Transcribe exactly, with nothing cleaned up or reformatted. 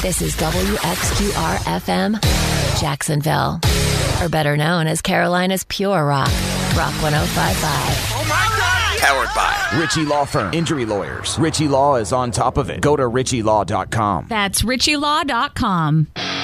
This is W X Q R F M, Jacksonville. Or better known as Carolina's Pure Rock, Rock one oh five point five. Oh my God! Powered by Ritchie Law Firm. Injury lawyers. Ritchie Law is on top of it. Go to ritchie law dot com. That's ritchie law dot com.